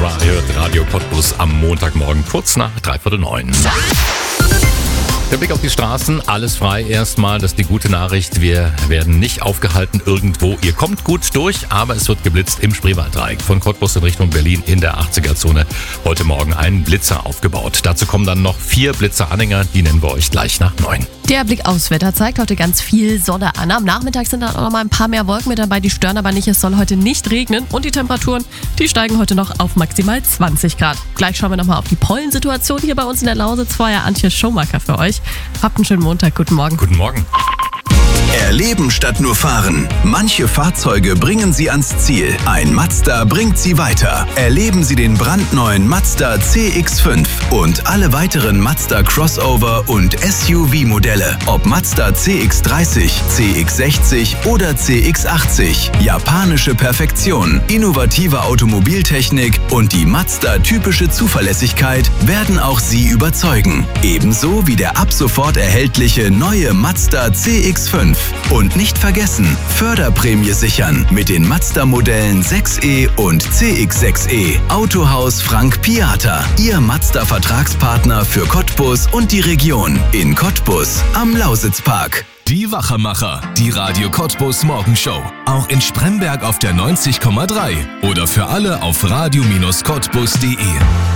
hört Radio Cottbus am Montagmorgen kurz nach 8:45. Der Blick auf die Straßen, alles frei erstmal, das ist die gute Nachricht. Wir werden nicht aufgehalten irgendwo. Ihr kommt gut durch, aber es wird geblitzt im Spreewalddreieck. Von Cottbus in Richtung Berlin in der 80er-Zone. Heute Morgen ein Blitzer aufgebaut. Dazu kommen dann noch 4 Blitzeranhänger, die nennen wir euch gleich nach 9. Der Blick aufs Wetter zeigt heute ganz viel Sonne an. Am Nachmittag sind dann auch noch mal ein paar mehr Wolken mit dabei, die stören aber nicht. Es soll heute nicht regnen und die Temperaturen, die steigen heute noch auf maximal 20 Grad. Gleich schauen wir nochmal auf die Pollensituation hier bei uns in der Lausitz. Vorher Antje Schumacher für euch. Habt einen schönen Montag. Guten Morgen. Guten Morgen. Erleben statt nur fahren. Manche Fahrzeuge bringen Sie ans Ziel. Ein Mazda bringt Sie weiter. Erleben Sie den brandneuen Mazda CX-5 und alle weiteren Mazda Crossover und SUV-Modelle. Ob Mazda CX-30, CX-60 oder CX-80. Japanische Perfektion, innovative Automobiltechnik und die Mazda-typische Zuverlässigkeit werden auch Sie überzeugen. Ebenso wie der ab sofort erhältliche neue Mazda CX-5. Und nicht vergessen, Förderprämie sichern mit den Mazda-Modellen 6e und CX-6e. Autohaus Frank Piata, Ihr Mazda-Vertragspartner für Cottbus und die Region. In Cottbus am Lausitzpark. Die Wachemacher, die Radio Cottbus Morgenshow. Auch in Spremberg auf der 90,3 oder für alle auf radio-cottbus.de.